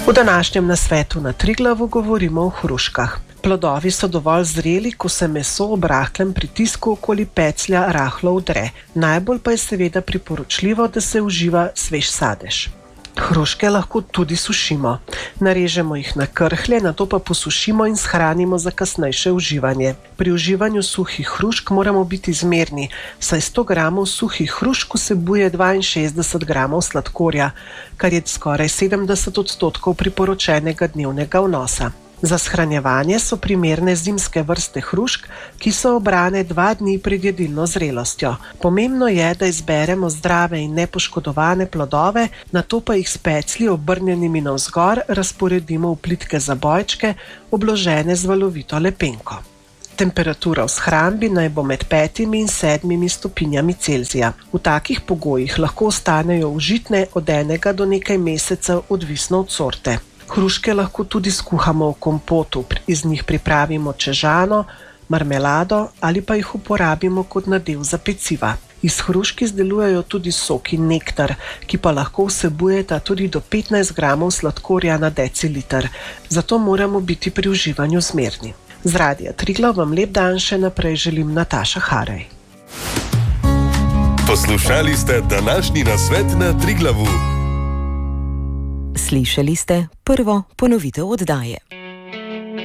V današnjem nasvetu na Triglavu govorimo o hruškah. Plodovi so dovolj zreli, ko se meso ob rahlem pritisku okoli peclja rahlo udre. Najbolj pa je seveda priporočljivo, da se uživa svež sadež. Hruške lahko tudi sušimo. Narežemo jih na krhlje, nato pa posušimo in shranimo za kasnejše uživanje. Pri uživanju suhih hrušk moramo biti zmerni, saj 100 gramov suhih hrušk vsebuje 62 gramov sladkorja, kar je skoraj 70% priporočenega dnevnega vnosa. Za shranjevanje so primerne zimske vrste hrušk, ki so obrane 2 dni pred jedilno zrelostjo. Pomembno je, da izberemo zdrave in nepoškodovane plodove, nato pa jih s peclji obrnjenimi navzgor razporedimo v plitke zabojčke, obložene z valovito lepenko. Temperatura v shrambi naj bo med 5 in 7 stopinjami Celzija. V takih pogojih lahko ostanejo užitne od 1 do nekaj mesecev, odvisno od sorte. Hruške lahko tudi skuhamo v kompotu, iz njih pripravimo čežano, marmelado ali pa jih uporabimo kot nadev za peciva. Iz hrušk izdelujejo tudi sok in nektar, ki pa lahko vsebujeta tudi do 15 gramov sladkorja na deciliter, zato moramo biti pri uživanju zmerni. Z Radia Triglav vam lep dan še naprej želim Nataša Haraj. Poslušali ste današnji nasvet na Triglavu. Slišali ste prvo ponovitev oddaje.